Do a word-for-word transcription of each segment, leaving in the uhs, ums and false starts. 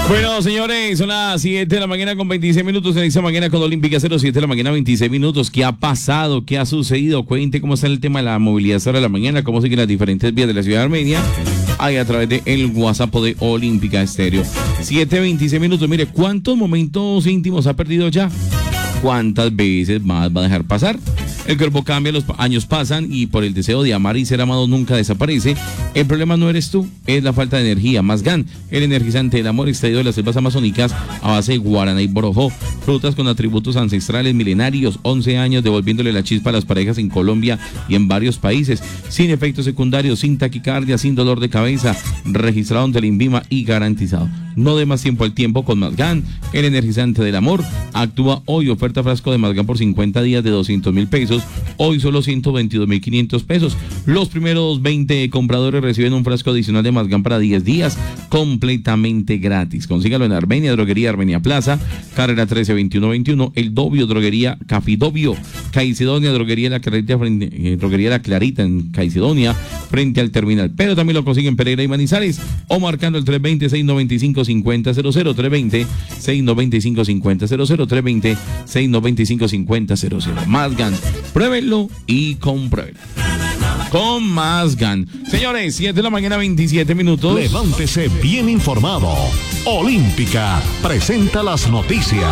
Bueno, señores, son las siete de la mañana con veintiséis minutos en esta mañana con Olímpica cero siete de la mañana, veintiséis minutos. ¿Qué ha pasado? ¿Qué ha sucedido? Cuente cómo está el tema de la movilidad hasta de la mañana, cómo siguen las diferentes vías de la ciudad de Armenia. Ahí a través de el WhatsApp de Olímpica Estéreo. siete veintiséis minutos. Mire, ¿cuántos momentos íntimos ha perdido ya? ¿Cuántas veces más va a dejar pasar? El cuerpo cambia, los años pasan y por el deseo de amar y ser amado nunca desaparece. El problema no eres tú, es la falta de energía. Mazgán, el energizante del amor extraído de las selvas amazónicas a base de guaraná y borojó. Frutas con atributos ancestrales milenarios, once años devolviéndole la chispa a las parejas en Colombia y en varios países. Sin efectos secundarios, sin taquicardia, sin dolor de cabeza. Registrado ante el INVIMA y garantizado. No dé más tiempo al tiempo con Mazgán, el energizante del amor. Actúa hoy, oferta frasco de Mazgán por cincuenta días de doscientos mil pesos. Hoy solo ciento veintidós mil quinientos pesos. Los primeros veinte compradores reciben un frasco adicional de Mazgán para diez días, completamente gratis. Consígalo en Armenia, Droguería Armenia Plaza, carrera trece veintiuno veintiuno, El Dobio, Droguería Cafidobio, Caicedonia, Droguería La Clarita, frente, eh, Droguería La Clarita en Caicedonia, frente al terminal. Pero también lo consiguen en Pereira y Manizales, o marcando el tres veinte, seiscientos noventa y cinco, cincuenta cero cero, tres veinte, seiscientos noventa y cinco, cincuenta cero cero, tres veinte, seiscientos noventa y cinco, cincuenta cero cero. Mazgán, pruébenlo y compruébenlo. Con Mazgán. Señores, siete de la mañana, veintisiete minutos. Levántese bien informado. Olímpica presenta las noticias.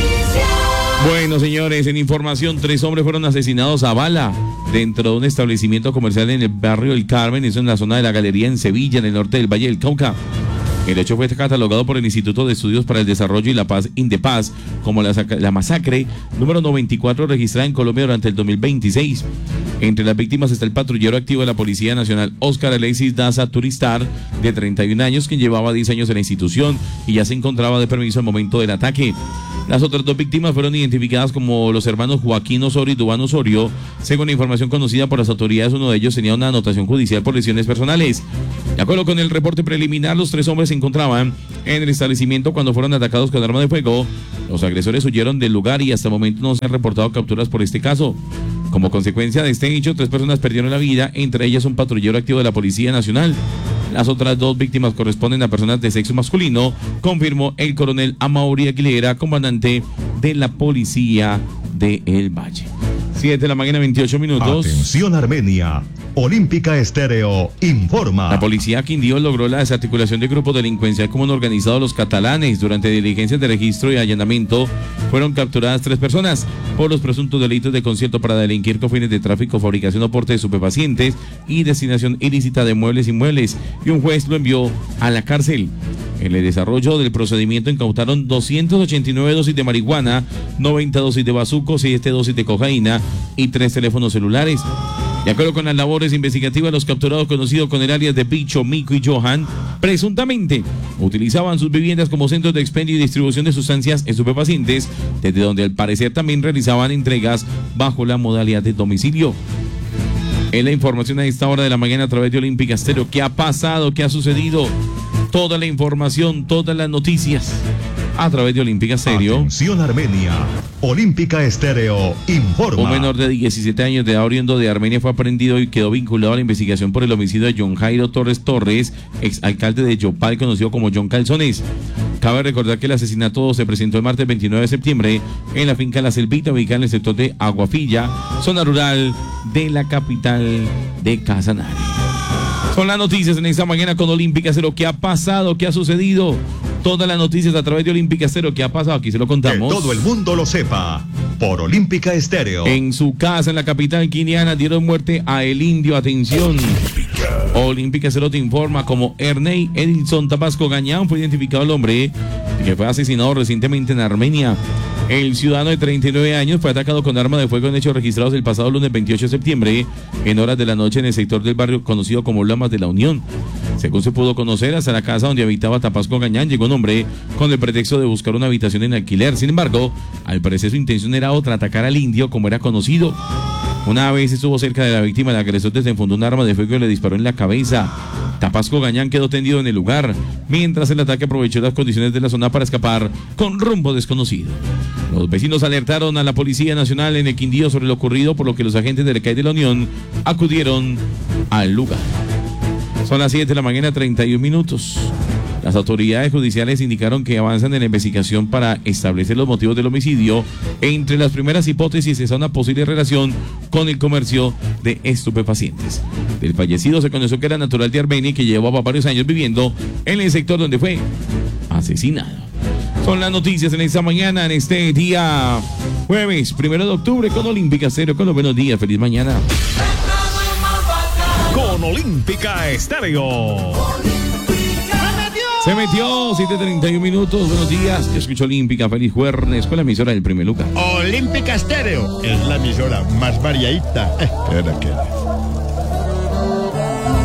Bueno, señores, en información, tres hombres fueron asesinados a bala dentro de un establecimiento comercial en el barrio El Carmen, eso en la zona de la Galería en Sevilla, en el norte del Valle del Cauca. El hecho fue catalogado por el Instituto de Estudios para el Desarrollo y la Paz, INDEPAZ, como la, la masacre número noventa y cuatro registrada en Colombia durante el dos mil veintiséis. Entre las víctimas está el patrullero activo de la Policía Nacional, Oscar Alexis Daza Turistar, de treinta y un años, quien llevaba diez años en la institución y ya se encontraba de permiso al momento del ataque. Las otras dos víctimas fueron identificadas como los hermanos Joaquín Osorio y Duván Osorio. Según la información conocida por las autoridades, uno de ellos tenía una anotación judicial por lesiones personales. De acuerdo con el reporte preliminar, los tres hombres se encontraban en el establecimiento cuando fueron atacados con arma de fuego. Los agresores huyeron del lugar y hasta el momento no se han reportado capturas por este caso. Como consecuencia de este hecho, tres personas perdieron la vida, entre ellas un patrullero activo de la Policía Nacional. Las otras dos víctimas corresponden a personas de sexo masculino, confirmó el coronel Amaury Aguilera, comandante de la Policía de El Valle. siete de la mañana, veintiocho minutos. Atención Armenia. Olímpica Estéreo informa. La policía Quindío logró la desarticulación de grupos delincuenciales como han organizado los catalanes. Durante diligencias de registro y allanamiento fueron capturadas tres personas por los presuntos delitos de concierto para delinquir con fines de tráfico, fabricación o porte de estupefacientes y destinación ilícita de muebles y inmuebles, y un juez lo envió a la cárcel. En el desarrollo del procedimiento incautaron doscientas ochenta y nueve dosis de marihuana, noventa dosis de bazuco, siete dosis de cocaína y tres teléfonos celulares. De acuerdo con las labores investigativas, los capturados, conocidos con el alias de Bicho, Mico y Johan, presuntamente utilizaban sus viviendas como centros de expendio y distribución de sustancias estupefacientes, desde donde al parecer también realizaban entregas bajo la modalidad de domicilio. En la información a esta hora de la mañana a través de Olímpica Estéreo, ¿qué ha pasado? ¿Qué ha sucedido? Toda la información, todas las noticias a través de Olímpica Estéreo. Atención Armenia. Olímpica Estéreo informa. Un menor de diecisiete años de edad oriundo de Armenia fue aprendido y quedó vinculado a la investigación por el homicidio de John Jairo Torres Torres, exalcalde de Yopal, conocido como John Calzones. Cabe recordar que el asesinato se presentó el martes veintinueve de septiembre en la finca La Selvita, ubicada en el sector de Aguafilla, zona rural de la capital de Casanare. Son las noticias en esta mañana con Olímpica Cero. ¿Qué ha pasado? ¿Qué ha sucedido? Todas las noticias a través de Olímpica Cero. ¿Qué ha pasado? Aquí se lo contamos. Que todo el mundo lo sepa. Por Olímpica Estéreo. En su casa, en la capital quiniana, dieron muerte a el indio. Atención. Olímpica Cero te informa como Ernei Edilson Tabasco Gañán fue identificado el hombre que fue asesinado recientemente en Armenia. El ciudadano de treinta y nueve años fue atacado con arma de fuego en hechos registrados el pasado lunes veintiocho de septiembre en horas de la noche en el sector del barrio conocido como Lamas de la Unión. Según se pudo conocer, hasta la casa donde habitaba Tabasco Gañán llegó un hombre con el pretexto de buscar una habitación en alquiler. Sin embargo, al parecer su intención era otra, atacar al indio como era conocido. Una vez estuvo cerca de la víctima, el agresor desenfundó un arma de fuego y le disparó en la cabeza. Tabasco Gañán quedó tendido en el lugar, mientras el ataque aprovechó las condiciones de la zona para escapar con rumbo desconocido. Los vecinos alertaron a la Policía Nacional en el Quindío sobre lo ocurrido, por lo que los agentes del E C A I de la Unión acudieron al lugar. Son las siete de la mañana, treinta y un minutos. Las autoridades judiciales indicaron que avanzan en la investigación para establecer los motivos del homicidio. Entre las primeras hipótesis está una posible relación con el comercio de estupefacientes. Del fallecido se conoció que era natural de Armenia y que llevaba varios años viviendo en el sector donde fue asesinado. Son las noticias en esta mañana, en este día jueves, primero de octubre, con Olímpica Estéreo. Con los buenos días, feliz mañana. Con Olímpica Estéreo. Se metió, siete treinta y uno minutos, buenos días. Yo escucho Olímpica, feliz jueves, con la emisora del primer lugar. Olímpica Estéreo es la emisora más variadita. Espera que...